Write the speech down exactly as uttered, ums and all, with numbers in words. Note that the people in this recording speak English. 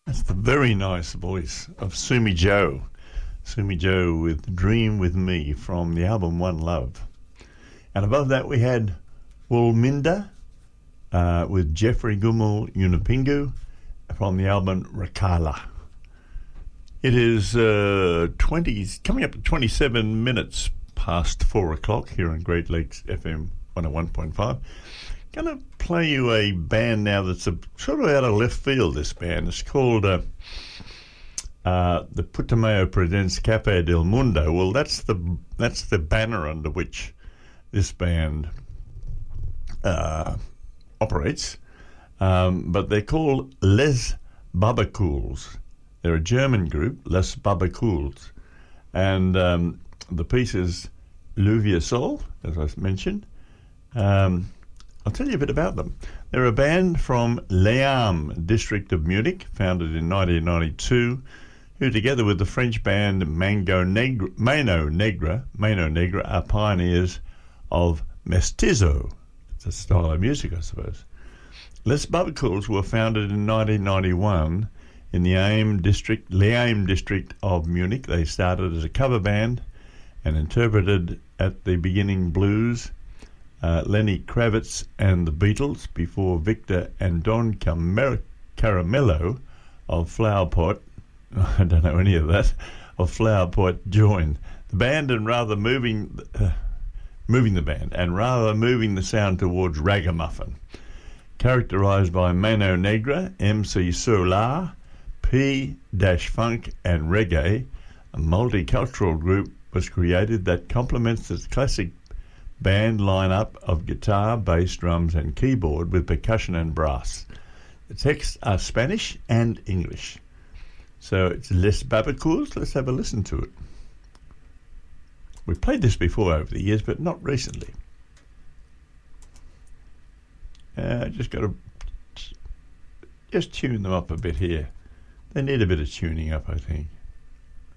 That's the very nice voice of Sumi Joe. Sumi Joe with Dream With Me from the album One Love. And above that we had Woolminda uh, with Jeffrey Gummel Unipingu from the album Rakala. It is uh, twenty, coming up to twenty-seven minutes past four o'clock here on Great Lakes F M one oh one point five. Going to play you a band now that's a, sort of out of left field, this band. It's called uh, uh, the Putumayo Presents Cafe del Mundo. Well, that's the that's the banner under which this band uh, operates. Um, but they're called Les Babacools. They're a German group, Les Babacools. And um, the piece is Luvia Sol, as I mentioned. Um, I'll tell you a bit about them. They're a band from Leam district of Munich, founded in nineteen ninety-two, who together with the French band Mango Negra, Mano Negra, Mano Negra are pioneers of mestizo. It's a style of music, I suppose. Les Babacools were founded in nineteen ninety-one in the Aim district, Leam district of Munich. They started as a cover band and interpreted at the beginning blues, Uh, Lenny Kravitz and the Beatles before Victor and Don Camer- Caramello of Flower Pot, I don't know any of that, of Flower Pot joined the band and rather moving uh, moving the band and rather moving the sound towards ragamuffin, characterised by Mano Negra, M C Solar, P-Funk and reggae. A multicultural group was created that complements the classic band lineup of guitar, bass, drums and keyboard with percussion and brass. The texts are Spanish and English. So it's Les Babacools. Let's have a listen to it. We've played this before over the years, but not recently. Uh, just got to just tune them up a bit here. They need a bit of tuning up, I think.